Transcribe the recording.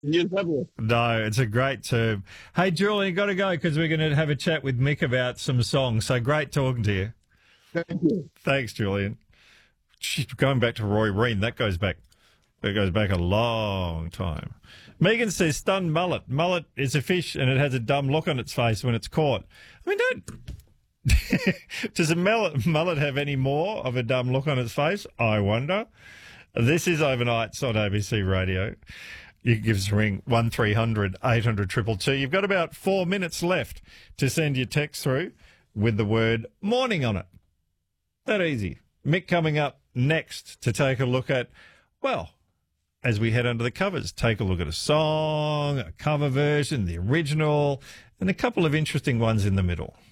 Yes, have you? No, it's a great term. Hey, Julian, got to go because we're going to have a chat with Mick about some songs. So great talking to you. Thank you. Thanks, Julian. Going back to Roy Reen, that goes back a long time. Megan says, stunned mullet. Mullet is a fish and it has a dumb look on its face when it's caught. I mean, does a mullet have any more of a dumb look on its face? I wonder. This is Overnights on ABC Radio. You can give us a ring, 1300 800 222. You've got about 4 minutes left to send your text through with the word morning on it. That easy. Mick coming up next to take a look at, well, as we head under the covers, take a look at a song, a cover version, the original, and a couple of interesting ones in the middle.